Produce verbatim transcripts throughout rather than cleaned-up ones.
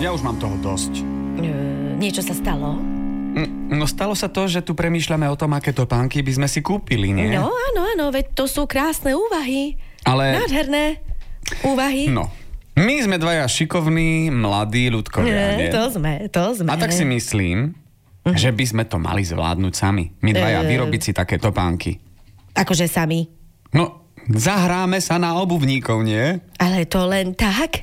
Ja už mám toho dosť. E, niečo sa stalo? No stalo sa to, že tu premýšľame o tom, aké topánky by sme si kúpili, nie? No, áno, áno, veď to sú krásne úvahy. Ale... Nádherné úvahy. No, my sme dvaja šikovní, mladí ľudkovia, nie? To sme, to sme. A tak si myslím, uh-huh. že by sme to mali zvládnuť sami. My dvaja, uh... vyrobiť si také topánky. Akože sami? No, zahráme sa na obuvníkov, nie? Ale to len tak?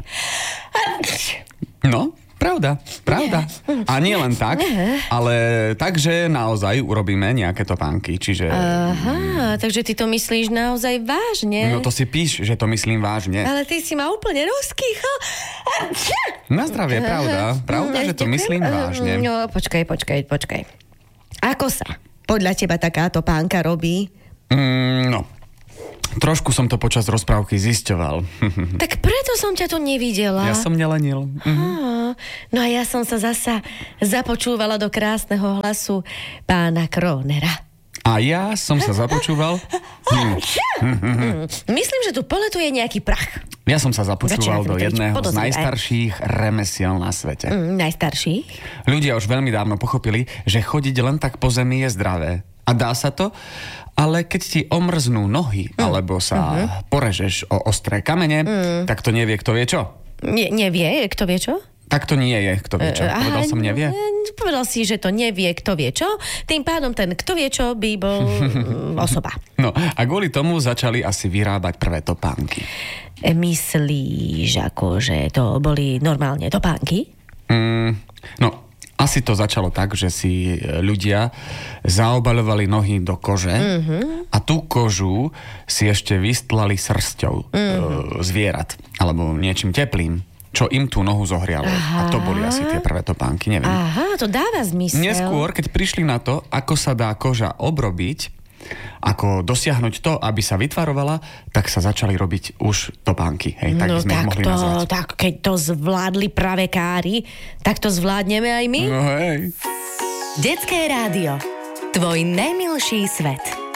No, pravda, pravda. A nie len tak, ale takže naozaj urobíme nejaké topánky, čiže... Aha, takže ty to myslíš naozaj vážne? No to si píš, že to myslím vážne. Ale ty si ma úplne rozkýchal. Na zdravie, pravda. Pravda, že to myslím vážne. No, počkaj, počkaj, počkaj. Ako sa podľa teba taká topánka robí? Mm, no, trošku som to počas rozprávky zisťoval. Tak preto som ťa tu nevidela. Ja som nelenil. Mhm. Á, no a ja som sa zasa započúvala do krásneho hlasu pána Krónera. A ja som sa započúval... Hm. Mm. Myslím, že tu poletuje nejaký prach. Ja som sa započúval do jedného z podozrivé. najstarších remesiel na svete. Mm, najstarší? Ľudia už veľmi dávno pochopili, že chodiť len tak po zemi je zdravé. A dá sa to, ale keď ti omrznú nohy, mm. alebo sa mm-hmm. porežeš o ostré kamene, mm. tak to nevie, kto vie čo. Nie, nevie, kto vie čo? Tak to nie je, kto vie čo. Aha, Povedal som nevie? Povedal si, že to nevie, kto vie čo. Tým pádom ten, kto vie čo, by bol osoba. No a kvôli tomu začali asi vyrábať prvé topánky. Myslíš, ako, že to boli normálne topánky? Mm, no, asi to začalo tak, že si ľudia zaobaľovali nohy do kože mm-hmm. a tú kožu si ešte vystlali srsťou mm-hmm. e, zvierat alebo niečím teplým, čo im tú nohu zohrialo. Aha. A to boli asi tie prvé topánky, neviem. Aha, to dáva zmysel. Neskôr, keď prišli na to, ako sa dá koža obrobiť, ako dosiahnuť to, aby sa vytvarovala, tak sa začali robiť už topánky. Hej, tak no sme ich mohli to, nazvať. tak keď to zvládli pravekári, tak to zvládneme aj my. No hej. Detské rádio. Tvoj najmilší svet.